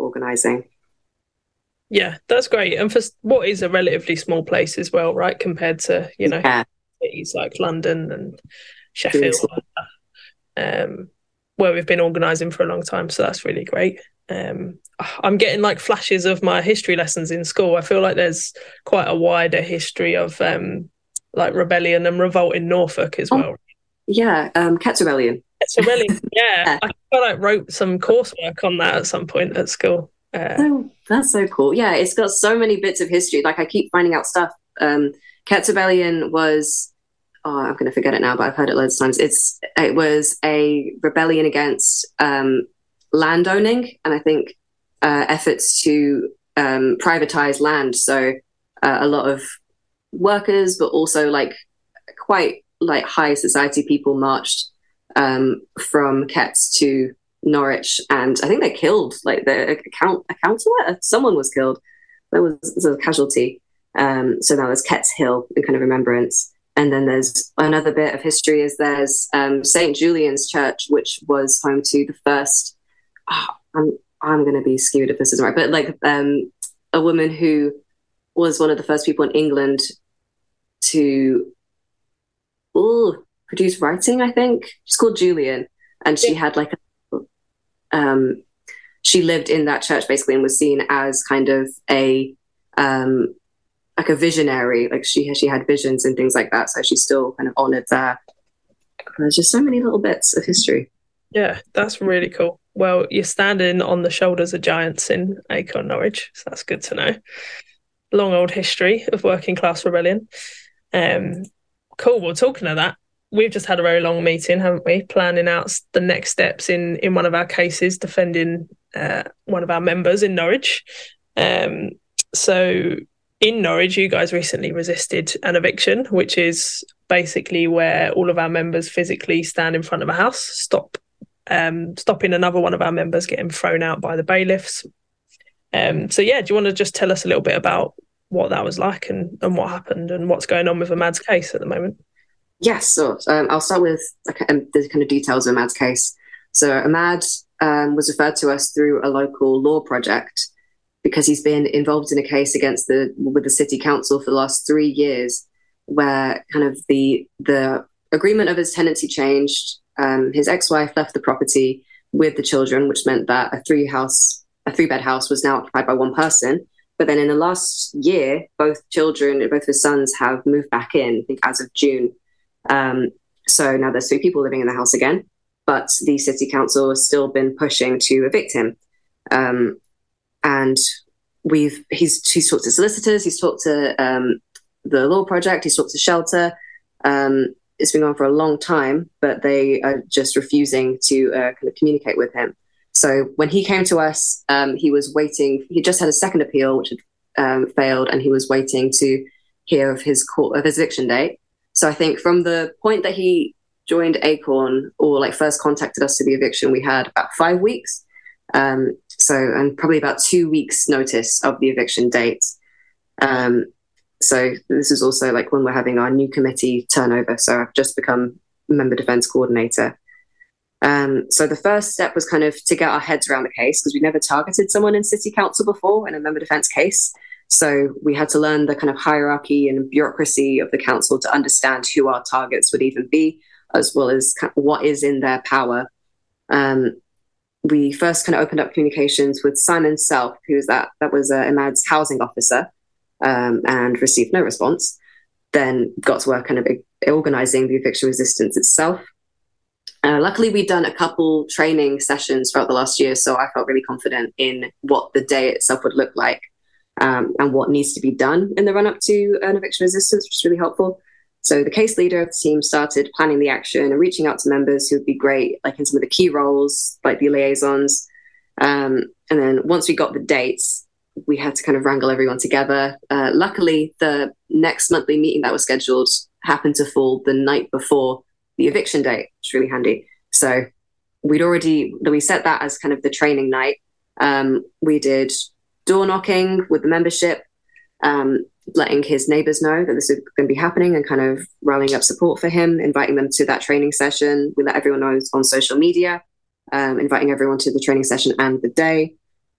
organising. Yeah, that's great. And for what is a relatively small place as well, right, compared to, cities like London and Sheffield, where we've been organising for a long time. So that's really great. I'm getting like flashes of my history lessons in school. I feel like there's quite a wider history of like rebellion and revolt in Norfolk as well. Yeah, Kett's Rebellion. Kett's Rebellion, yeah. I feel like wrote some coursework on that at some point at school. That's so cool. Yeah, it's got so many bits of history. Like I keep finding out stuff. Kett's Rebellion was, I'm going to forget it now, but I've heard it loads of times. It was a rebellion against landowning, and I think efforts to privatize land. So a lot of workers, but also like quite like high society people marched from Kett's to Norwich, and I think they killed like a councillor. Someone was killed. There was a casualty. So now there's Kett's Hill in kind of remembrance. And then there's another bit of history is there's St. Julian's Church, which was home to the first, I'm going to be skewed if this isn't right, but like a woman who was one of the first people in England to produce writing, I think. She's called Julian. And she had like she lived in that church basically and was seen as kind of a like a visionary. Like she had visions and things like that. So she's still kind of honoured there. There's just so many little bits of history. Yeah, that's really cool. Well, you're standing on the shoulders of giants in Acorn, Norwich, so that's good to know. Long old history of working class rebellion. Cool. Well, talking of that, we've just had a very long meeting, haven't we? Planning out the next steps in one of our cases, defending one of our members in Norwich. So in Norwich, you guys recently resisted an eviction, which is basically where all of our members physically stand in front of a house, stopping another one of our members getting thrown out by the bailiffs. So yeah, do you want to just tell us a little bit about what that was like and what happened and what's going on with Ahmad's case at the moment? Yes, so I'll start with the kind of details of Ahmad's case. So Ahmad was referred to us through a local law project because he's been involved in a case with the city council for the last 3 years, where kind of the agreement of his tenancy changed. His ex-wife left the property with the children, which meant that a three-bed house was now occupied by one person. But then in the last year, both his sons have moved back in, I think as of June. So now there's 3 people living in the house again, but the city council has still been pushing to evict him. And he's talked to solicitors, he's talked to the law project, he's talked to shelter. It's been on for a long time, but they are just refusing to kind of communicate with him. So when he came to us, he was waiting. He just had a second appeal, which had failed, and he was waiting to hear of his eviction date. So I think from the point that he joined Acorn or like first contacted us to the eviction, we had about 5 weeks. And probably about 2 weeks notice of the eviction date. So this is also like when we're having our new committee turnover. So I've just become member defence coordinator. So the first step was kind of to get our heads around the case because we never targeted someone in city council before in a member defence case. So we had to learn the kind of hierarchy and bureaucracy of the council to understand who our targets would even be, as well as what is in their power. We first kind of opened up communications with Simon Self, that was Ahmad's housing officer, and received no response. Then got to work kind of organising the eviction resistance itself. Luckily, we'd done a couple training sessions throughout the last year, so I felt really confident in what the day itself would look like and what needs to be done in the run-up to an eviction resistance, which is really helpful. So the case leader of the team started planning the action and reaching out to members who would be great, like in some of the key roles, like the liaisons. And then once we got the dates, we had to kind of wrangle everyone together. Luckily, the next monthly meeting that was scheduled happened to fall the night before the eviction date, which is really handy. So we set that as kind of the training night. We did door knocking with the membership, letting his neighbours know that this is going to be happening and kind of rallying up support for him, inviting them to that training session. We let everyone know on social media, inviting everyone to the training session and the day.